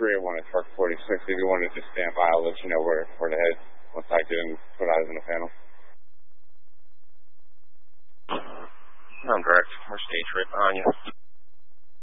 301 at Truck 46. If you want to just stand by, I'll let you know where to head once I get and put eyes on the panel. I'm direct. We're stage right behind you.